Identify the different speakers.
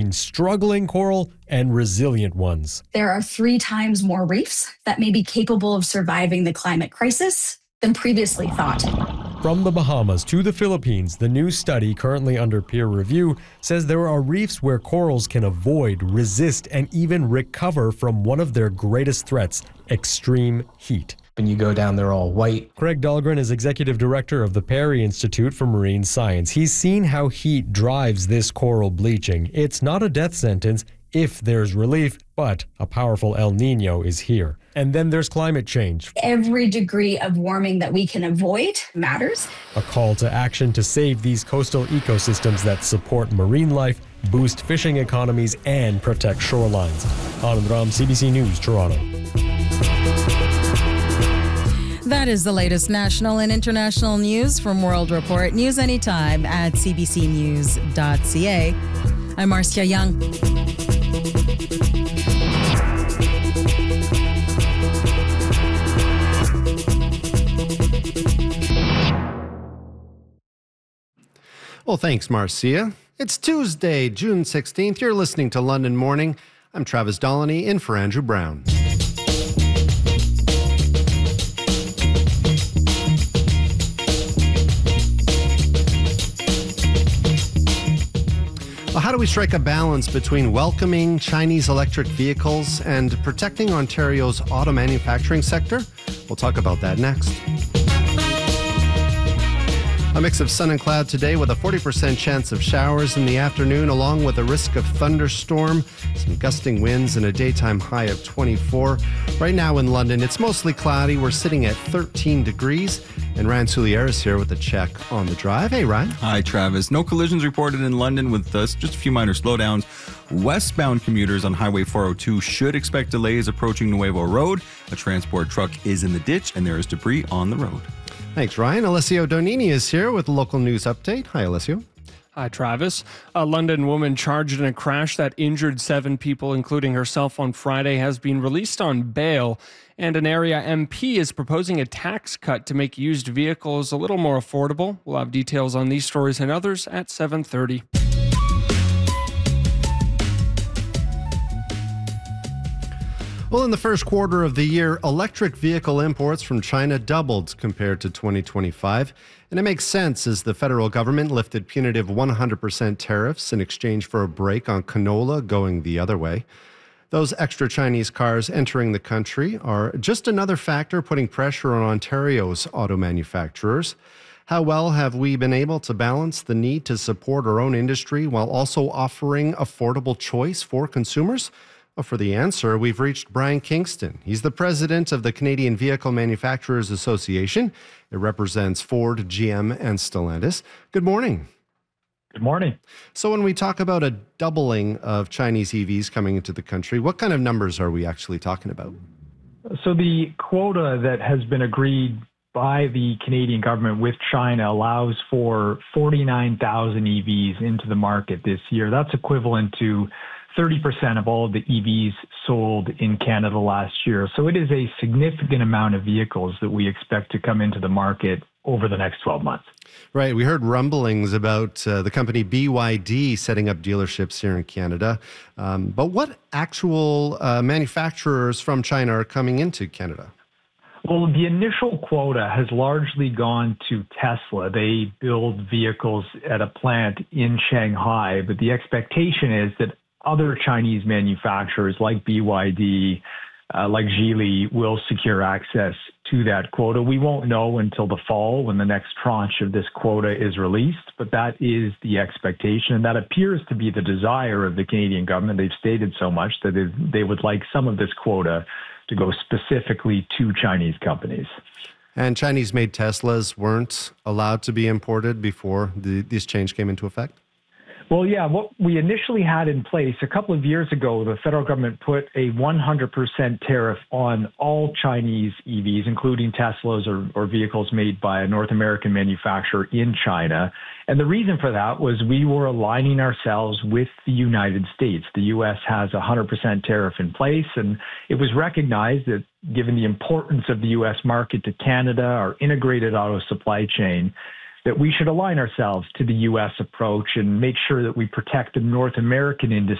Speaker 1: between struggling coral and resilient ones.
Speaker 2: There are 3 times more reefs that may be capable of surviving the climate crisis than previously thought.
Speaker 1: From the Bahamas to the Philippines, the new study, currently under peer review, says there are reefs where corals can avoid, resist, and even recover from one of their greatest threats, extreme heat.
Speaker 3: When you go down, they're all white.
Speaker 1: Craig Dahlgren is executive director of the Perry Institute for Marine Science. He's seen how heat drives this coral bleaching. It's not a death sentence if there's relief, but a powerful El Nino is here. And then there's climate change.
Speaker 2: Every degree of warming that we can avoid matters.
Speaker 1: A call to action to save these coastal ecosystems that support marine life, boost fishing economies, and protect shorelines. Anand Ram, CBC News, Toronto.
Speaker 4: That is the latest national and international news from World Report. News anytime at cbcnews.ca. I'm Marcia Young.
Speaker 5: Well, thanks, Marcia. It's Tuesday, June 16th. You're listening to London Morning. I'm Travis Dolany, in for Andrew Brown. Well, how do we strike a balance between welcoming Chinese electric vehicles and protecting Ontario's auto manufacturing sector? We'll talk about that next. A mix of sun and cloud today with a 40% chance of showers in the afternoon, along with a risk of thunderstorm, some gusting winds, and a daytime high of 24. Right now in London, it's mostly cloudy. We're sitting at 13 degrees. And Ryan Soulier is here with a check on the drive. Hey, Ryan.
Speaker 6: Hi, Travis. No collisions reported in London with just a few minor slowdowns. Westbound commuters on Highway 402 should expect delays approaching Nuevo Road. A transport truck is in the ditch, and there is debris on the road.
Speaker 5: Thanks, Ryan. Alessio Donini is here with a local news update. Hi, Alessio.
Speaker 7: Hi, Travis. A London woman charged in a crash that injured 7 people, including herself, on Friday, has been released on bail. And an area MP is proposing a tax cut to make used vehicles a little more affordable. We'll have details on these stories and others at 7:30.
Speaker 5: Well, in the first quarter of the year, electric vehicle imports from China doubled compared to 2025. And it makes sense as the federal government lifted punitive 100% tariffs in exchange for a break on canola going the other way. Those extra Chinese cars entering the country are just another factor putting pressure on Ontario's auto manufacturers. How well have we been able to balance the need to support our own industry while also offering affordable choice for consumers? Well, for the answer, we've reached Brian Kingston. He's the president of the Canadian Vehicle Manufacturers Association. It represents Ford, GM, and Stellantis. Good morning.
Speaker 8: Good morning.
Speaker 5: So when we talk about a doubling of Chinese EVs coming into the country, what kind of numbers are we actually talking about?
Speaker 8: So the quota that has been agreed by the Canadian government with China allows for 49,000 EVs into the market this year. That's equivalent to 30% of all of the EVs sold in Canada last year. So it is a significant amount of vehicles that we expect to come into the market over the next 12 months.
Speaker 5: Right. We heard rumblings about the company BYD setting up dealerships here in Canada. But what actual manufacturers from China are coming into Canada?
Speaker 8: Well, the initial quota has largely gone to Tesla. They build vehicles at a plant in Shanghai, but the expectation is that other Chinese manufacturers like BYD, like Geely, will secure access to that quota. We won't know until the fall when the next tranche of this quota is released, but that is the expectation, and that appears to be the desire of the Canadian government. They've stated so much that they would like some of this quota to go specifically to Chinese companies.
Speaker 5: And Chinese-made Teslas weren't allowed to be imported before this change came into effect?
Speaker 8: Well, yeah, what we initially had in place a couple of years ago, the federal government put a 100% tariff on all Chinese EVs, including Teslas or vehicles made by a North American manufacturer in China. And the reason for that was we were aligning ourselves with the United States. The U.S. has a 100% tariff in place, and it was recognized that given the importance of the U.S. market to Canada, our integrated auto supply chain, that we should align ourselves to the U.S. approach and make sure that we protect the North American industry